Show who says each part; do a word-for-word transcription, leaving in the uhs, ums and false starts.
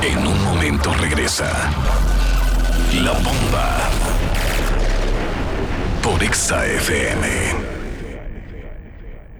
Speaker 1: En un momento regresa La Bomba por Exa F M.